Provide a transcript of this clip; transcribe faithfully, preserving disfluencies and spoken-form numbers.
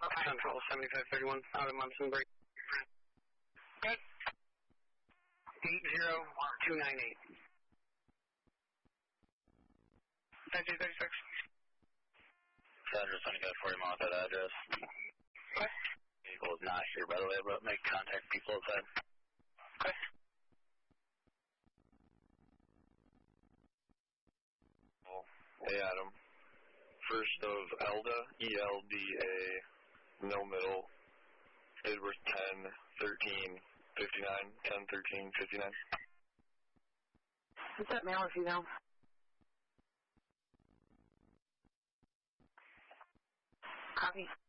Okay. Control seventy-five thirty-one out of Munson Break. Good. eight zero two nine eight. nineteen thirty-six. Roger, seventy-five forty mile at that address. Okay. Vehicle is not here, by the way, but make contact people outside. Okay. Hey, Adam. First of Elda, E L D A, no middle, Edward ten thirteen fifty-nine, ten thirteen fifty-nine. Is that male or female? Copy.